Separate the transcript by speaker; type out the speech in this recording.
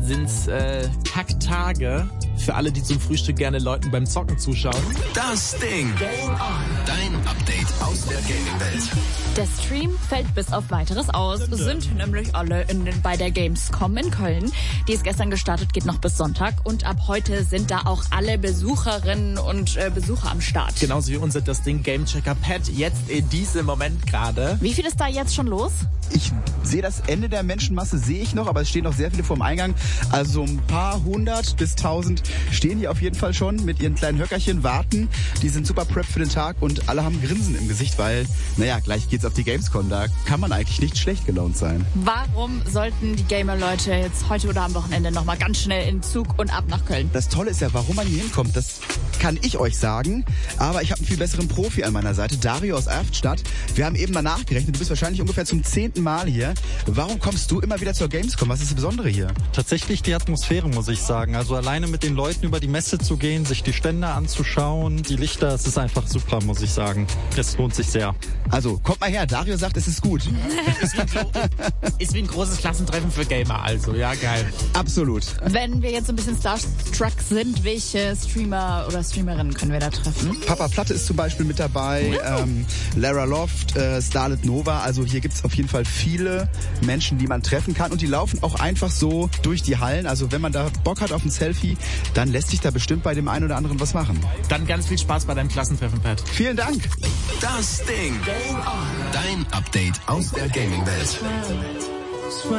Speaker 1: sind's Kacktage für alle, die zum Frühstück gerne Leuten beim Zocken zuschauen.
Speaker 2: Das Ding. Game on. Dein Update aus der Gaming-Welt.
Speaker 3: Der Stream fällt bis auf Weiteres aus. Sind nämlich alle bei der Gamescom in Köln. Die ist gestern gestartet, geht noch bis Sonntag. Und ab heute sind da auch alle Besucherinnen und Besucher am Start.
Speaker 1: Genauso wie unser Das Ding Gamechecker Pad jetzt in diesem Moment gerade.
Speaker 3: Wie viel ist da jetzt schon los?
Speaker 4: Ich sehe das Ende der Menschenmasse, sehe ich noch, aber es stehen noch sehr viele vor dem Eingang. Also ein paar hundert bis 1000 stehen hier auf jeden Fall schon mit ihren kleinen Höckerchen, warten. Die sind super prepped für den Tag und alle haben Grinsen im Gesicht, weil, naja, gleich geht's auf die Gamescom. Da kann man eigentlich nicht schlecht gelaunt sein.
Speaker 3: Warum sollten die Gamer-Leute jetzt heute oder am Wochenende nochmal ganz schnell in Zug und ab nach Köln?
Speaker 4: Das Tolle ist ja, warum man hier hinkommt, das kann ich euch sagen. Aber ich habe einen viel besseren Profi an meiner Seite, Dario aus Erftstadt. Wir haben eben mal nachgerechnet, du bist wahrscheinlich ungefähr zum 10. Mal hier. Warum kommst du immer wieder zur Gamescom? Was ist das Besondere hier?
Speaker 5: Tatsächlich die Atmosphäre, muss ich sagen. Also alleine mit den Leuten über die Messe zu gehen, sich die Stände anzuschauen, die Lichter, es ist einfach super, muss ich sagen. Es lohnt sich sehr.
Speaker 4: Also, kommt mal her. Dario sagt, es ist gut.
Speaker 1: Ist wie ein großes Klassentreffen für Gamer, also. Ja, geil.
Speaker 4: Absolut.
Speaker 3: Wenn wir jetzt so ein bisschen starstruck sind, welche Streamer oder Streamerinnen können wir da treffen?
Speaker 4: Papa Platte ist zum Beispiel mit dabei, Lara Loft, Starlet Nova. Also hier gibt's auf jeden Fall viele Menschen, die man treffen kann. Und die laufen auch einfach so durch die Hallen. Also wenn man da Bock hat auf ein Selfie, dann lässt sich da bestimmt bei dem einen oder anderen was machen.
Speaker 1: Dann ganz viel Spaß bei deinem Klassentreffen, Pat.
Speaker 4: Vielen Dank.
Speaker 2: Das Ding. Game on. Dein Update aus der Gaming-Welt.